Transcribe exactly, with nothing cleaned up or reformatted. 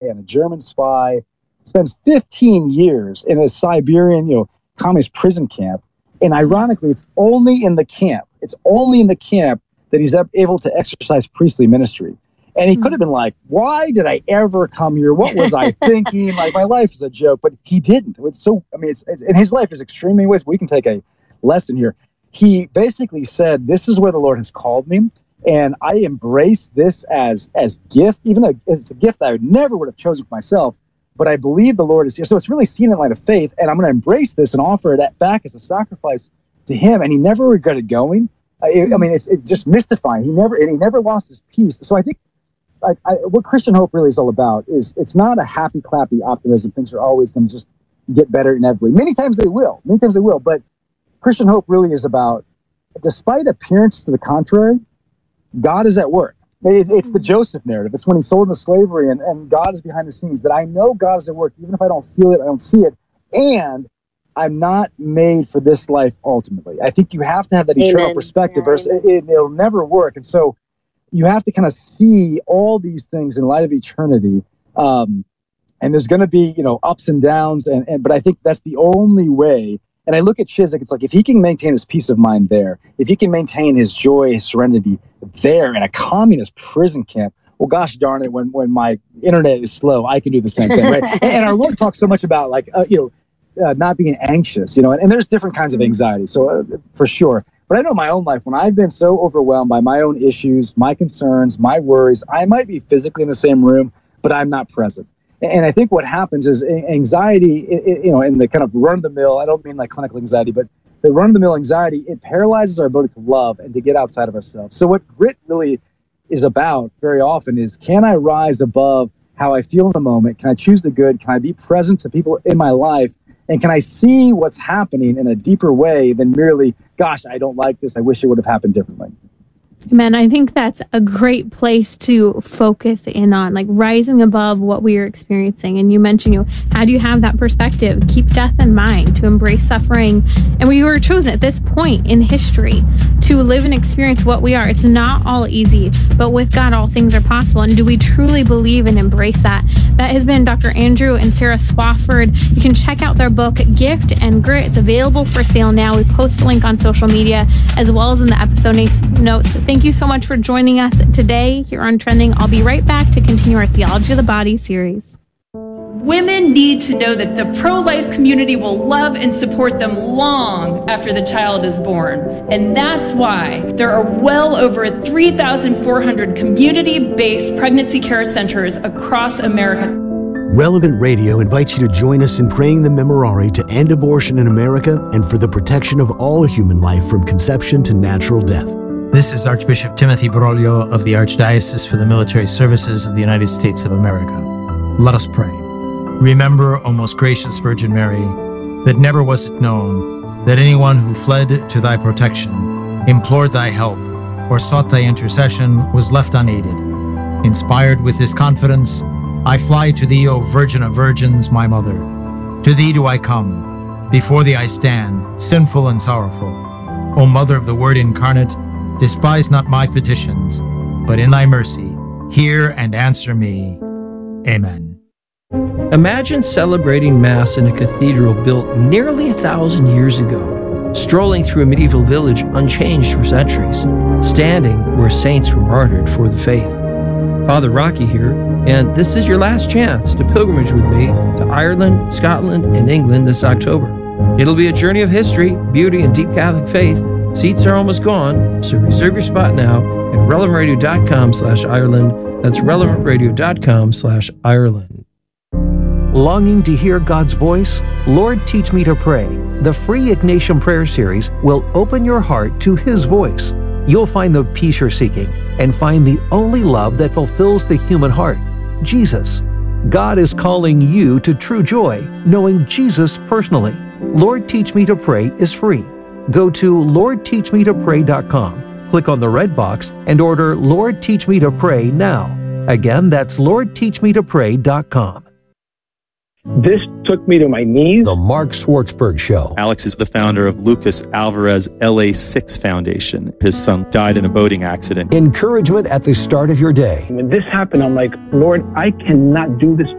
and a German spy, spends fifteen years in a Siberian, you know, communist prison camp. And ironically, it's only in the camp, it's only in the camp that he's able to exercise priestly ministry. And he could have been like, why did I ever come here? What was I thinking? Like, my life is a joke. But he didn't. It's so, I mean, it's, it's, and his life is extreme in many ways. We can take a lesson here. He basically said, this is where the Lord has called me. And I embrace this as as gift, even though it's a gift that I would never would have chosen for myself. But I believe the Lord is here. So it's really seen in light of faith. And I'm going to embrace this and offer it back as a sacrifice to him. And he never regretted going. I, I mean, it's, it's just mystifying. He never, and he never lost his peace. So I think I, I, what Christian hope really is all about is it's not a happy, clappy optimism. Things are always going to just get better inevitably. Many times they will. Many times they will. But Christian hope really is about, despite appearances to the contrary, God is at work. It, it's the Joseph narrative. It's when he's sold into slavery and, and God is behind the scenes, that I know God is at work, even if I don't feel it, I don't see it. And I'm not made for this life ultimately. I think you have to have that eternal Amen. perspective, yeah, or it, it, it'll never work. And so you have to kind of see all these things in light of eternity. Um, and there's going to be, you know, ups and downs. And, and but I think that's the only way. And I look at Chiswick, it's like, if he can maintain his peace of mind there, if he can maintain his joy, his serenity there in a communist prison camp, well, gosh darn it, when, when my internet is slow, I can do the same thing, right? and, and our Lord talks so much about, like, uh, you know, uh, not being anxious, you know, and, and there's different kinds of anxiety, so uh, for sure. But I know my own life, when I've been so overwhelmed by my own issues, my concerns, my worries, I might be physically in the same room, but I'm not present. And I think what happens is anxiety, you know, in the kind of run-of-the-mill, I don't mean like clinical anxiety, but the run-of-the-mill anxiety, it paralyzes our ability to love and to get outside of ourselves. So what grit really is about very often is, can I rise above how I feel in the moment? Can I choose the good? Can I be present to people in my life? And can I see what's happening in a deeper way than merely, gosh, I don't like this, I wish it would have happened differently? Man, I think that's a great place to focus in on, like rising above what we are experiencing. And you mentioned, you know, how do you have that perspective? Keep death in mind, to embrace suffering. And we were chosen at this point in history to live and experience what we are. It's not all easy, but with God, all things are possible. And do we truly believe and embrace that? That has been Doctor Andrew and Sarah Swafford. You can check out their book, Gift and Grit. It's available for sale now. We post a link on social media as well as in the episode notes. Thank you so much for joining us today here on Trending. I'll be right back to continue our Theology of the Body series. Women need to know that the pro-life community will love and support them long after the child is born. And that's why there are well over three thousand four hundred community-based pregnancy care centers across America. Relevant Radio invites you to join us in praying the Memorare to end abortion in America and for the protection of all human life from conception to natural death. This is Archbishop Timothy Broglio of the Archdiocese for the Military Services of the United States of America. Let us pray. Remember, O most gracious Virgin Mary, that never was it known that anyone who fled to thy protection, implored thy help, or sought thy intercession was left unaided. Inspired with this confidence, I fly to thee, O Virgin of Virgins, my Mother. To thee do I come. Before thee I stand, sinful and sorrowful. O Mother of the Word incarnate, despise not my petitions, but in thy mercy, hear and answer me. Amen. Imagine celebrating Mass in a cathedral built nearly a thousand years ago, strolling through a medieval village unchanged for centuries, standing where saints were martyred for the faith. Father Rocky here, and this is your last chance to pilgrimage with me to Ireland, Scotland, and England this October. It'll be a journey of history, beauty, and deep Catholic faith. Seats are almost gone, so reserve your spot now at relevantradio.com slash Ireland. That's relevantradio.com slash Ireland. Longing to hear God's voice? Lord, Teach Me to Pray. The free Ignatian Prayer Series will open your heart to His voice. You'll find the peace you're seeking and find the only love that fulfills the human heart, Jesus. God is calling you to true joy, knowing Jesus personally. Lord, Teach Me to Pray is free. Go to lord teach me to pray dot com, click on the red box, and order Lord Teach Me to Pray now. Again, that's lord teach me to pray dot com. This took me to my knees. The Mark Schwartzberg Show. Alex is the founder of Lucas Alvarez L A six Foundation. His son died in a boating accident. Encouragement at the start of your day. When this happened, I'm like, Lord, I cannot do this